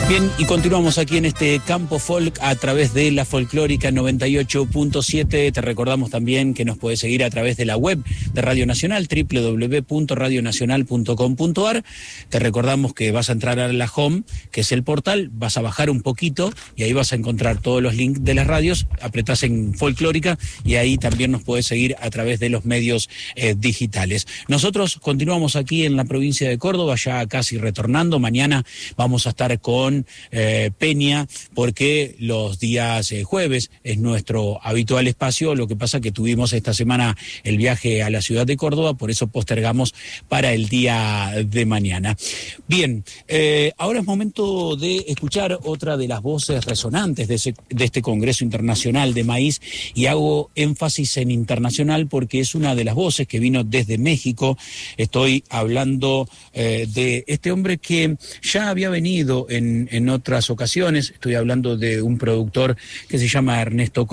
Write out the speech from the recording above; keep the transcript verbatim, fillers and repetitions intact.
Bien, y continuamos aquí en este Campo Folk a través de la Folclórica noventa y ocho punto siete. Te recordamos también que nos puedes seguir a través de la web de Radio Nacional, doble u doble u doble u punto radio nacional punto com punto a r. Te recordamos que vas a entrar a la home, que es el portal, vas a bajar un poquito y ahí vas a encontrar todos los links de las radios, apretás en Folclórica y ahí también nos puedes seguir a través de los medios eh, digitales. Nosotros continuamos aquí en la provincia de Córdoba, ya casi retornando. Mañana vamos a estar con Eh, Peña, porque los días eh, jueves es nuestro habitual espacio. Lo que pasa que tuvimos esta semana el viaje a la ciudad de Córdoba, por eso postergamos para el día de mañana. Bien, eh, ahora es momento de escuchar otra de las voces resonantes de, ese, de este Congreso Internacional de Maíz, y hago énfasis en internacional porque es una de las voces que vino desde México. Estoy hablando eh, de este hombre que ya había venido en en otras ocasiones. Estoy hablando de un productor que se llama Ernesto Cruz.